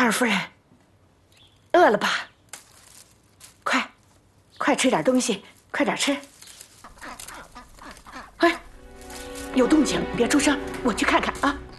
二夫人，饿了吧？快吃点东西，快点吃。哎，有动静，别出声，我去看看啊。